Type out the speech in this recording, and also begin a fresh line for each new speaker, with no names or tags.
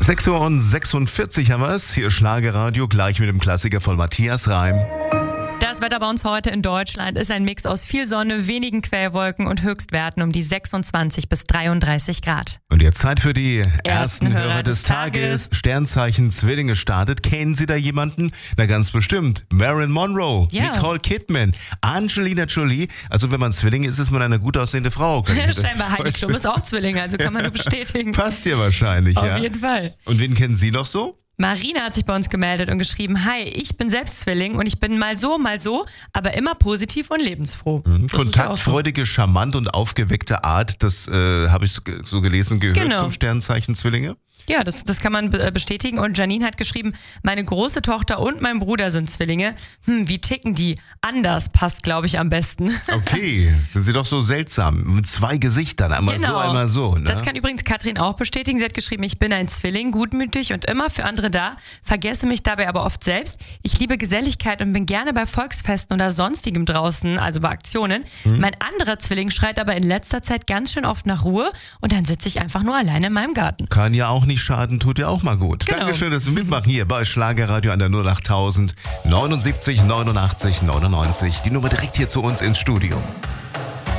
6:46 haben wir es. Hier Schlagerradio, gleich mit dem Klassiker von Matthias Reim.
Das Wetter bei uns heute in Deutschland ist ein Mix aus viel Sonne, wenigen Quellwolken und Höchstwerten um die 26 bis 33 Grad.
Und jetzt Zeit für die ersten Hörer des Tages. Sternzeichen Zwillinge startet. Kennen Sie da jemanden? Na ganz bestimmt. Marilyn Monroe,
Ja.
Nicole Kidman, Angelina Jolie. Also wenn man Zwilling ist, ist man eine gut aussehende Frau.
Scheinbar Heidi Klum ist auch Zwilling, also kann man nur bestätigen.
Passt hier wahrscheinlich, ja.
Auf jeden Fall.
Und wen kennen Sie noch so?
Marina hat sich bei uns gemeldet und geschrieben, hi, ich bin selbst Zwilling und ich bin mal so, aber immer positiv und lebensfroh.
Kontaktfreudige, charmant und aufgeweckte Art, das habe ich so gelesen, gehört
Genau.
zum Sternzeichen Zwillinge.
Ja, das kann man bestätigen. Und Janine hat geschrieben, meine große Tochter und mein Bruder sind Zwillinge. Wie ticken die? Anders passt, glaube ich, am besten.
Okay, sind Sie doch so seltsam. Mit zwei Gesichtern, einmal so, einmal so. Ne?
Das kann übrigens Katrin auch bestätigen. Sie hat geschrieben, ich bin ein Zwilling, gutmütig und immer für andere da, vergesse mich dabei aber oft selbst. Ich liebe Geselligkeit und bin gerne bei Volksfesten oder sonstigem draußen, also bei Aktionen. Mein anderer Zwilling schreit aber in letzter Zeit ganz schön oft nach Ruhe und dann sitze ich einfach nur alleine in meinem Garten.
Kann ja auch nicht schaden, tut ja auch mal gut.
Genau.
Dankeschön, dass Sie mitmachen hier bei Schlagerradio an der 08000 79 89 99. Die Nummer direkt hier zu uns ins Studio.